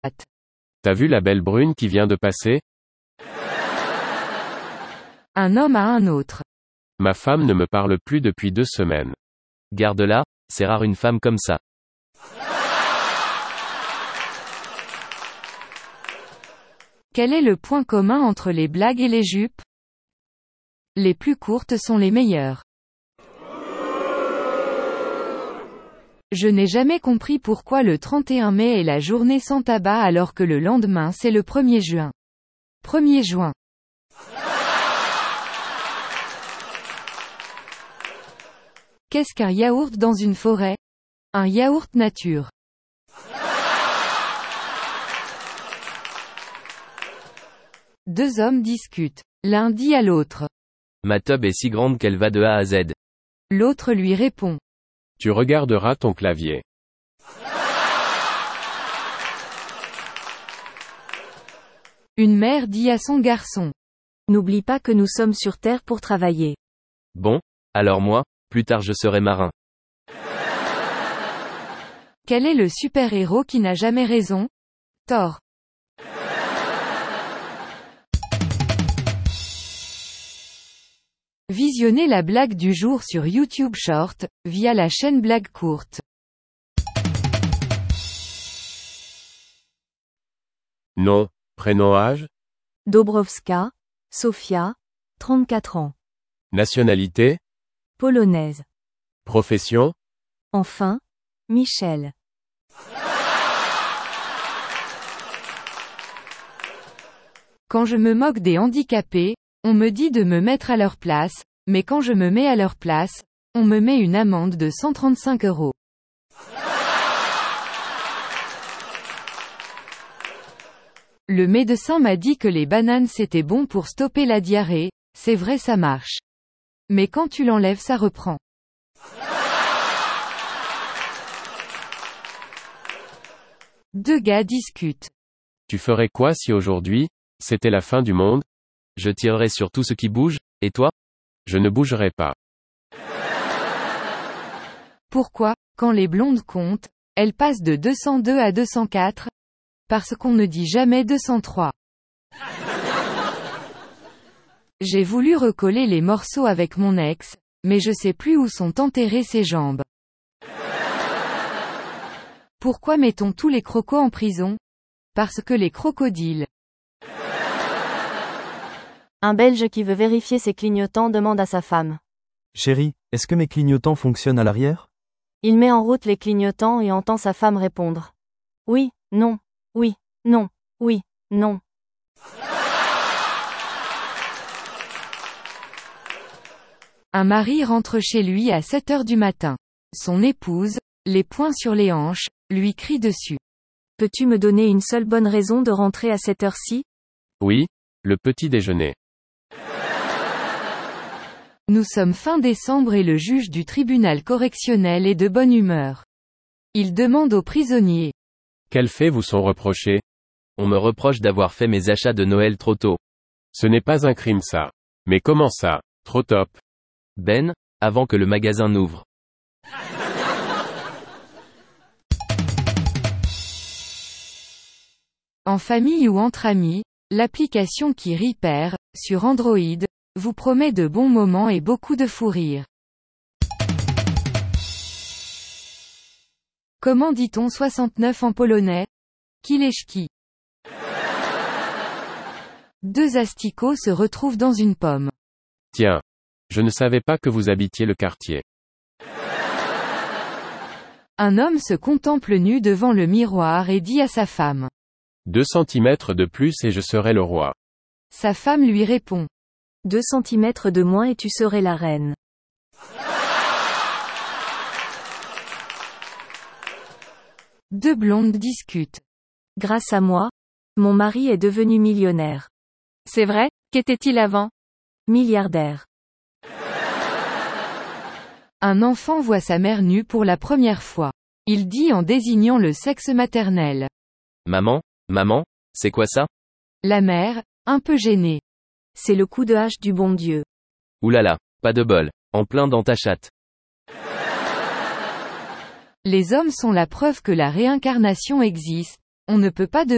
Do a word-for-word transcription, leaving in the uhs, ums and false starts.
T'as vu la belle brune qui vient de passer? Un homme à un autre. Ma femme ne me parle plus depuis deux semaines. Garde-la, c'est rare une femme comme ça. Quel est le point commun entre les blagues et les jupes? Les plus courtes sont les meilleures. Je n'ai jamais compris pourquoi le trente et un mai est la journée sans tabac alors que le lendemain c'est le premier juin. premier juin. Qu'est-ce qu'un yaourt dans une forêt? Un yaourt nature. Deux hommes discutent. L'un dit à l'autre. Ma tub est si grande qu'elle va de A à Z. L'autre lui répond. Tu regarderas ton clavier. Une mère dit à son garçon. N'oublie pas que nous sommes sur Terre pour travailler. Bon, alors moi, plus tard je serai marin. Quel est le super-héros qui n'a jamais raison? Thor. Visionnez la blague du jour sur YouTube Short, via la chaîne Blague Courte. Nom, prénom, âge? Dobrowska, Sofia, trente-quatre ans. Nationalité? Polonaise. Profession? Enfin, Michel. Quand je me moque des handicapés, on me dit de me mettre à leur place, mais quand je me mets à leur place, on me met une amende de cent trente-cinq euros. Le médecin m'a dit que les bananes c'était bon pour stopper la diarrhée, c'est vrai ça marche. Mais quand tu l'enlèves ça reprend. Deux gars discutent. Tu ferais quoi si aujourd'hui, c'était la fin du monde? Je tirerai sur tout ce qui bouge, et toi? Je ne bougerai pas. Pourquoi, quand les blondes comptent, elles passent de deux cent deux à deux cent quatre? Parce qu'on ne dit jamais deux cent trois. J'ai voulu recoller les morceaux avec mon ex, mais je sais plus où sont enterrées ses jambes. Pourquoi mettons tous les crocos en prison? Parce que les crocodiles. Un Belge qui veut vérifier ses clignotants demande à sa femme. Chérie, est-ce que mes clignotants fonctionnent à l'arrière? Il met en route les clignotants et entend sa femme répondre. Oui, non, oui, non, oui, non. Un mari rentre chez lui à sept heures du matin. Son épouse, les poings sur les hanches, lui crie dessus. Peux-tu me donner une seule bonne raison de rentrer à cette heure-ci? Oui, le petit déjeuner. Nous sommes fin décembre et le juge du tribunal correctionnel est de bonne humeur. Il demande aux prisonniers. Quels faits vous sont reprochés? On me reproche d'avoir fait mes achats de Noël trop tôt. Ce n'est pas un crime ça. Mais comment ça, trop top? Ben, avant que le magasin n'ouvre. En famille ou entre amis, l'application qui rit perd, sur Android, vous promet de bons moments et beaucoup de fou rire. Comment dit-on soixante-neuf en polonais? Kileszki. Deux asticots se retrouvent dans une pomme. Tiens. Je ne savais pas que vous habitiez le quartier. Un homme se contemple nu devant le miroir et dit à sa femme. Deux centimètres de plus et je serai le roi. Sa femme lui répond. Deux centimètres de moins et tu serais la reine. Deux blondes discutent. Grâce à moi, mon mari est devenu millionnaire. C'est vrai, qu'était-il avant? Milliardaire. Un enfant voit sa mère nue pour la première fois. Il dit en désignant le sexe maternel. Maman, maman, c'est quoi ça? La mère, un peu gênée. C'est le coup de hache du bon Dieu. Oulala, pas de bol, en plein dans ta chatte. Les hommes sont la preuve que la réincarnation existe, on ne peut pas de